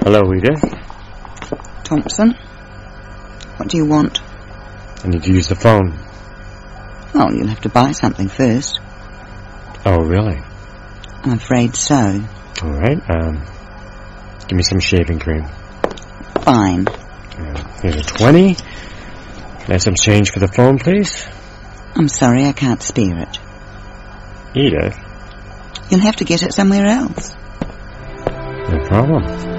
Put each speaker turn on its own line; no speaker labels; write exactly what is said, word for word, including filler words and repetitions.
Hello, Edith.
Thompson? What do you want?
I need to use the phone.
Well, you'll have to buy something first.
Oh, really?
I'm afraid so.
All right. Um, give me some shaving cream.
Fine.
Uh, here's a twenty. Can I have some change for the phone, please?
I'm sorry, I can't spare it.
Edith?
You'll have to get it somewhere else.
No problem.